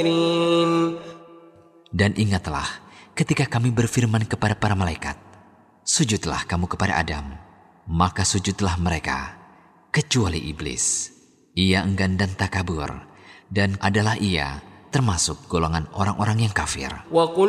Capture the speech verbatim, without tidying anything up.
Dan ingatlah ketika kami berfirman kepada para malaikat, sujudlah kamu kepada Adam. Maka sujudlah mereka, kecuali iblis. Ia enggan dan takabur, dan adalah ia termasuk golongan orang-orang yang kafir.